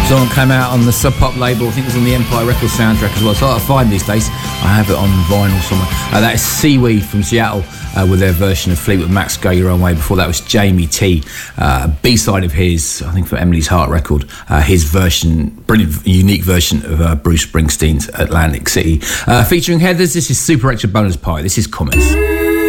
song came out on the Sub Pop label. I think it was on the Empire Records soundtrack as well. It's hard to find these days. I have it on vinyl somewhere. That is Seaweed from Seattle with their version of Fleetwood Mac's Go Your Own Way. Before that was Jamie T, B-side of his, I think for Emily's Heart record, his version, brilliant, unique version of Bruce Springsteen's Atlantic City. Featuring Heathers, this is Super Extra Bonus Pie. This is Comets.